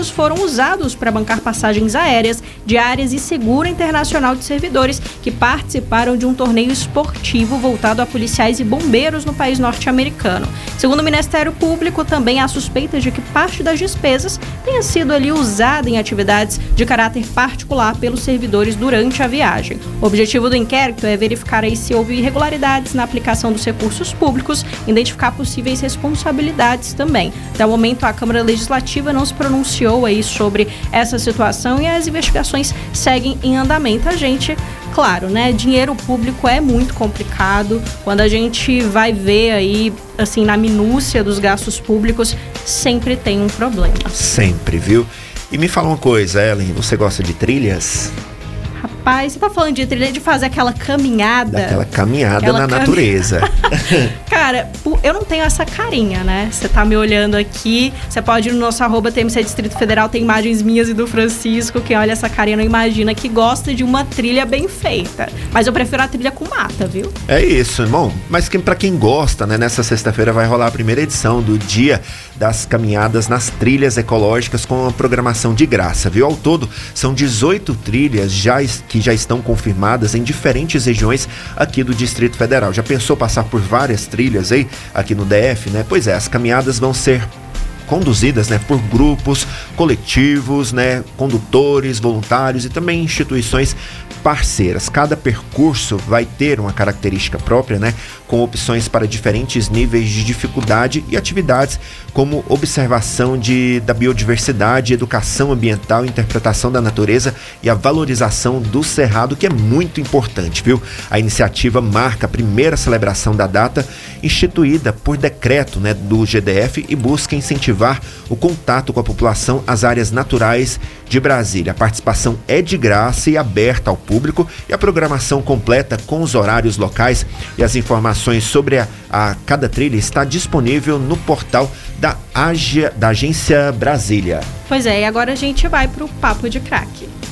públicos foram usados para bancar passagens aéreas, diárias e seguro internacional de servidores que participaram de um torneio esportivo voltado a policiais e bombeiros no país norte-americano. Segundo o Ministério Público, também há suspeitas de que parte das despesas tenha sido ali usada em atividades de caráter particular pelos servidores durante a viagem. O objetivo do inquérito é verificar aí se houve irregularidades na aplicação dos recursos públicos, identificar possíveis responsabilidades também. Até o momento, a Câmara Legislativa não se pronunciou aí sobre essa situação e as investigações seguem em andamento. A gente, claro, né, dinheiro público é muito complicado. Quando a gente vai ver aí, assim, na minúcia dos gastos públicos, sempre tem um problema. Sempre, viu? E me fala uma coisa, Ellen, você gosta de trilhas? Rapaz, você tá falando de trilha, de fazer aquela caminhada. Daquela caminhada na natureza. Cara, eu não tenho essa carinha, né? Você tá me olhando aqui, você pode ir no nosso @TMC Distrito Federal, tem imagens minhas e do Francisco. Quem olha essa carinha não imagina que gosta de uma trilha bem feita. Mas eu prefiro a trilha com mata, viu? É isso, irmão. Mas pra quem gosta, né? Nessa sexta-feira vai rolar a primeira edição do Dia das Caminhadas nas Trilhas Ecológicas com uma programação de graça, viu? Ao todo, são 18 trilhas que já estão confirmadas em diferentes regiões aqui do Distrito Federal. Já pensou passar por várias trilhas aí aqui no DF, né? Pois é, as caminhadas vão ser conduzidas, né, por grupos, coletivos, né, condutores, voluntários e também instituições parceiras. Cada percurso vai ter uma característica própria, né, com opções para diferentes níveis de dificuldade e atividades como observação da biodiversidade, educação ambiental, interpretação da natureza e a valorização do cerrado, que é muito importante, viu? A iniciativa marca a primeira celebração da data instituída por decreto, né, do GDF e busca incentivar o contato com a população às áreas naturais de Brasília. A participação é de graça e aberta ao público e a programação completa com os horários locais e as informações sobre a cada trilha está disponível no portal da Agência Brasília. Pois é, e agora a gente vai para o Papo de Craque.